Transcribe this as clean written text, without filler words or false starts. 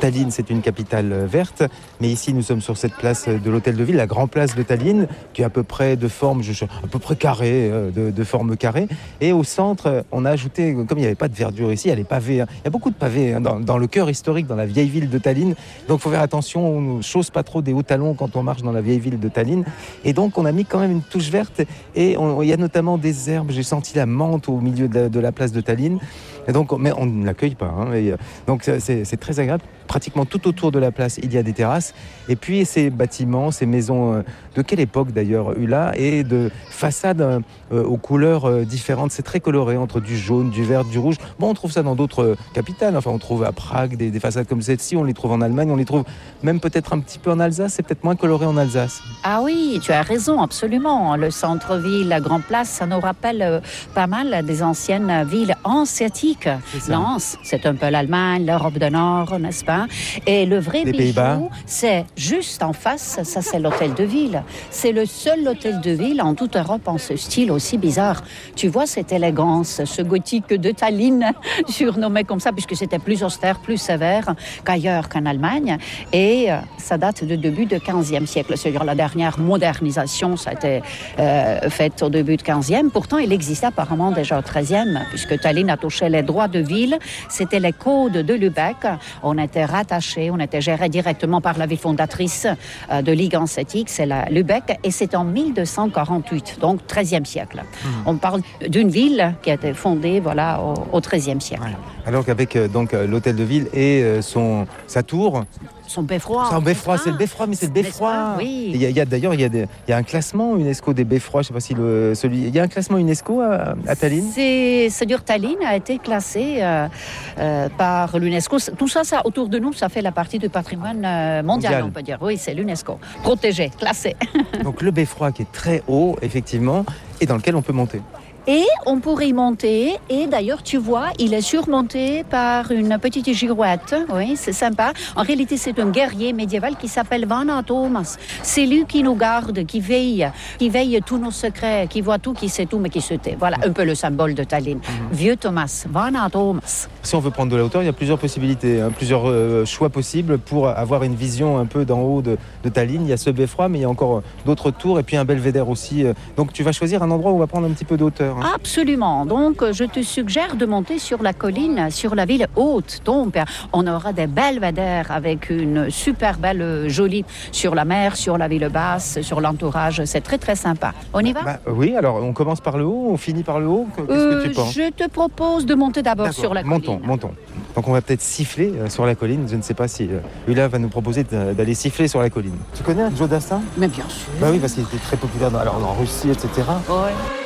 Tallinn, c'est une capitale verte, mais ici nous sommes sur cette place de l'hôtel de ville, la grande place de Tallinn, qui est à peu près de forme, à peu près carrée, de forme carrée. Et au centre, on a ajouté, comme il n'y avait pas de verdure ici, il y a les pavés. Il y a beaucoup de pavés dans le cœur historique, dans la vieille ville de Tallinn. Donc il faut faire attention, on ne chausse pas trop des hauts talons quand on marche dans la vieille ville de Tallinn. Et donc on a mis quand même une touche verte. Et il y a notamment des herbes. J'ai senti la menthe au milieu de la place de Tallinn. Et donc, mais on ne l'accueille pas. Donc c'est très agréable. Pratiquement tout autour de la place, il y a des terrasses. Et puis ces bâtiments, ces maisons, de quelle époque d'ailleurs, Ulla, et de façades aux couleurs différentes. C'est très coloré, entre du jaune, du vert, du rouge. Bon, on trouve ça dans d'autres capitales. Enfin, on trouve à Prague des façades comme celle-ci. On les trouve en Allemagne. On les trouve même peut-être un petit peu en Alsace. C'est peut-être moins coloré en Alsace. Ah oui, tu as raison, absolument. Le centre-ville, la Grande Place, ça nous rappelle pas mal des anciennes villes hanséatiques. Lens, c'est un peu l'Allemagne, l'Europe du Nord, n'est-ce pas? Et le vrai bijou, c'est juste en face, ça c'est l'hôtel de ville. C'est le seul hôtel de ville en toute Europe en ce style aussi bizarre. Tu vois cette élégance, ce gothique de Tallinn, surnommé comme ça, puisque c'était plus austère, plus sévère qu'ailleurs qu'en Allemagne. Et ça date du début du 15e siècle. C'est-à-dire la dernière modernisation, ça a été faite au début du 15e. Pourtant, il existait apparemment déjà au 13e, puisque Tallinn a touché les droits de ville. C'était les codes de Lübeck. On était rattachés, on était gérés directement par la ville fondatrice de Ligue hanséatique, c'est la Lübeck, et c'est en 1248, donc 13e siècle. On parle d'une ville qui a été fondée au 13e siècle. Ouais. Alors qu'avec l'hôtel de ville et sa tour... Son beffroi. C'est le beffroi, mais c'est le beffroi. Oui. Il y a un classement UNESCO des beffrois. Je ne sais pas si il y a un classement UNESCO à Tallinn. C'est-à-dire Tallinn a été classé par l'UNESCO. Tout ça, autour de nous, ça fait la partie du patrimoine mondial, on peut dire. Oui, c'est l'UNESCO. Protégé, classé. Donc le beffroi qui est très haut, effectivement, et dans lequel on peut monter. Et on pourrait y monter, et d'ailleurs tu vois, il est surmonté par une petite girouette, oui, c'est sympa. En réalité c'est un guerrier médiéval qui s'appelle Vanna Thomas. C'est lui qui nous garde, qui veille tous nos secrets, qui voit tout, qui sait tout, mais qui se tait. Voilà un peu le symbole de Tallinn. Vieux Thomas, Vanna Thomas. Si on veut prendre de la hauteur, il y a plusieurs possibilités, plusieurs choix possibles pour avoir une vision un peu d'en haut de Tallinn. Il y a ce beffroi, mais il y a encore d'autres tours, et puis un belvédère aussi. Donc tu vas choisir un endroit où on va prendre un petit peu d'hauteur. Absolument. Donc, je te suggère de monter sur la colline, sur la ville haute. Donc, on aura des belvédères avec une super belle jolie sur la mer, sur la ville basse, sur l'entourage. C'est très, très sympa. On y va ? Oui, alors on commence par le haut, on finit par le haut. Qu'est-ce que tu penses ? Je te propose de monter d'abord sur la colline. Montons. Donc, on va peut-être siffler sur la colline. Je ne sais pas si Ulla va nous proposer d'aller siffler sur la colline. Tu connais Joe Dassin ? Mais bien sûr. Oui, parce qu'il était très populaire en Russie, etc. Oui.